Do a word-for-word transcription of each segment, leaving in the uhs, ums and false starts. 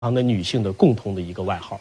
常的女性的共同的一个外号。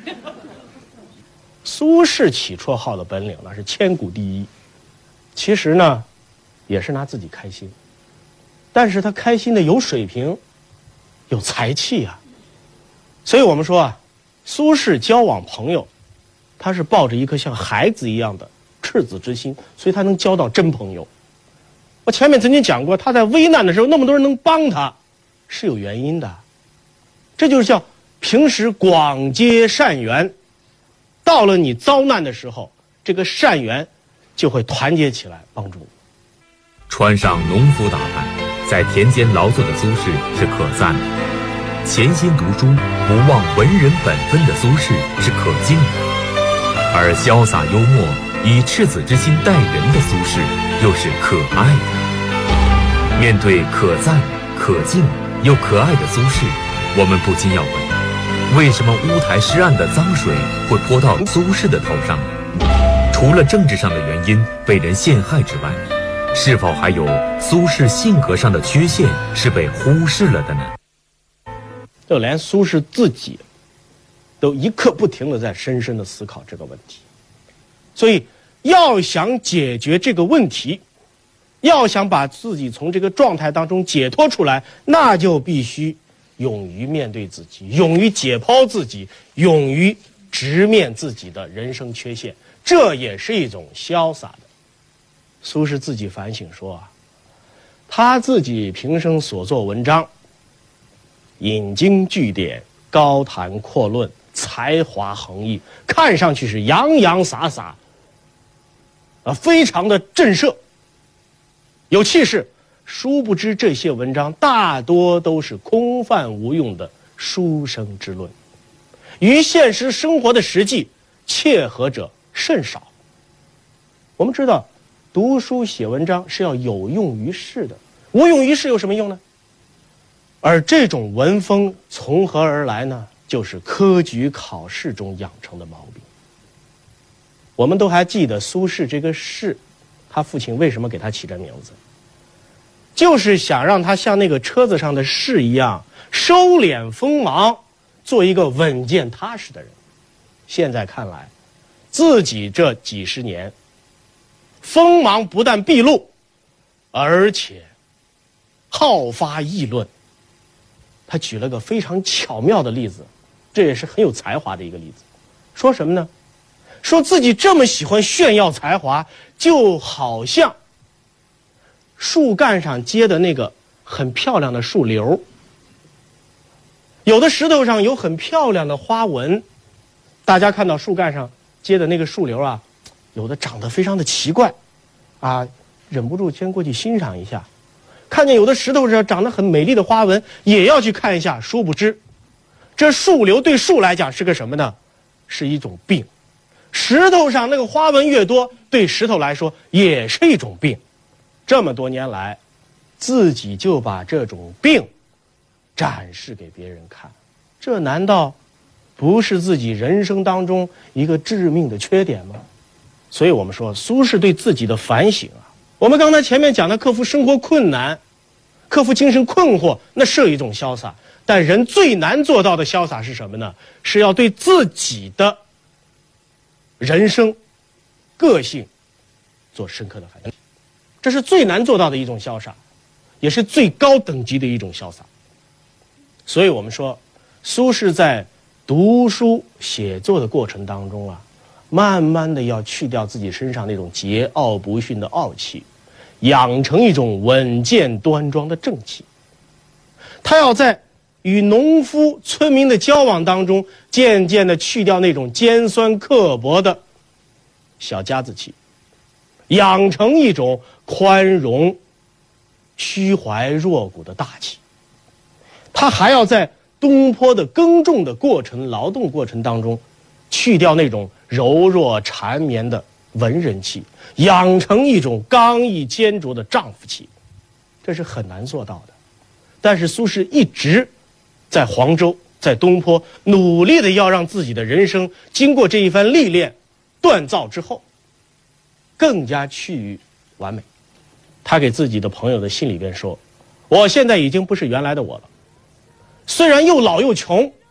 苏轼起绰号的本领那是千古第一，其实呢，也是拿自己开心，但是他开心的有水平，有才气啊。所以我们说啊，苏轼交往朋友，他是抱着一颗像孩子一样的赤子之心，所以他能交到真朋友。我前面曾经讲过，他在危难的时候那么多人能帮他，是有原因的。这就是叫平时广结善缘，到了你遭难的时候，这个善缘就会团结起来帮助你。 穿上农夫打扮，在田间劳作的苏轼是可赞的；潜心读书，不忘文人本分的苏轼是可敬的；而潇洒幽默，以赤子之心待人的苏轼又是可爱的。面对可赞、可敬又可爱的苏轼，我们不禁要问：为什么乌台诗案的脏水会泼到苏轼的头上呢？除了政治上的原因被人陷害之外，是否还有苏轼性格上的缺陷是被忽视了的呢？ 就连苏轼自己都一刻不停地在深深地思考这个问题。所以要想解决这个问题，要想把自己从这个状态当中解脱出来，那就必须勇于面对自己，勇于解剖自己，勇于直面自己的人生缺陷，这也是一种潇洒的。苏轼自己反省说啊，他自己平生所作文章，引经据典，高谈阔论，才华横溢，看上去是洋洋洒洒，啊，非常的震慑，有气势。殊不知这些文章大多都是空泛无用的书生之论，与现实生活的实际切合者甚少。我们知道读书写文章是要有用于世的，无用于世有什么用呢？而这种文风从何而来呢？就是科举考试中养成的毛病。我们都还记得苏轼这个轼，他父亲为什么给他起这名字，就是想让他像那个车子上的士一样收敛锋芒，做一个稳健踏实的人。现在看来，自己这几十年锋芒不但毕露，而且好发议论。他举了个非常巧妙的例子，这也是很有才华的一个例子。说什么呢？说自己这么喜欢炫耀才华，就好像树干上结的那个很漂亮的树瘤，有的石头上有很漂亮的花纹，大家看到树干上结的那个树瘤啊，有的长得非常的奇怪啊，忍不住先过去欣赏一下。看见有的石头上长得很美丽的花纹，也要去看一下。殊不知这树瘤对树来讲是个什么呢？是一种病。石头上那个花纹越多，对石头来说也是一种病。这么多年来，自己就把这种病展示给别人看，这难道不是自己人生当中一个致命的缺点吗？所以我们说苏轼对自己的反省啊，我们刚才前面讲的克服生活困难，克服精神困惑，那是一种潇洒。但人最难做到的潇洒是什么呢？是要对自己的人生个性做深刻的反省，这是最难做到的一种潇洒，也是最高等级的一种潇洒。所以我们说苏轼在读书写作的过程当中啊，慢慢的要去掉自己身上那种桀骜不驯的傲气，养成一种稳健端庄的正气。他要在与农夫村民的交往当中，渐渐的去掉那种尖酸刻薄的小家子气，养成一种宽容虚怀若谷的大气。他还要在东坡的耕种的过程劳动过程当中，去掉那种柔弱缠绵的文人气，养成一种刚毅坚卓的丈夫气。这是很难做到的。但是苏轼一直在黄州，在东坡努力的要让自己的人生经过这一番历练锻造之后更加趋于完美。他给自己的朋友的信里边说，我现在已经不是原来的我了，虽然又老又穷，